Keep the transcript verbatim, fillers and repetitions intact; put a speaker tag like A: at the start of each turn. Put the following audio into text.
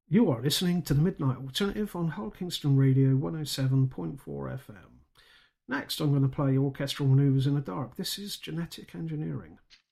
A: You are listening to the Midnight Alternative on Hull Kingston Radio one oh seven point four F M. Next, I'm going to play Orchestral Manoeuvres in the Dark. This is Genetic Engineering.